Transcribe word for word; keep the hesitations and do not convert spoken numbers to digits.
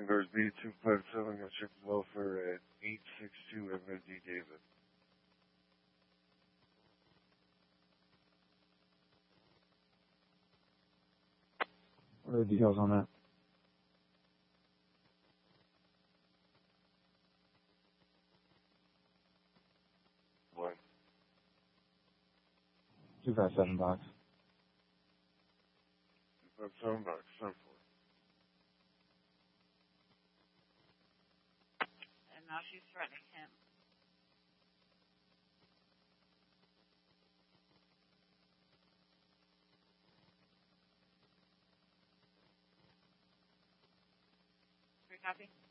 Cars B two five seven, go check the welfare at eight six two M S D David. What are the details on that? What? two five seven box. two five seven box, ten four. And now she's threatening him. Free copy?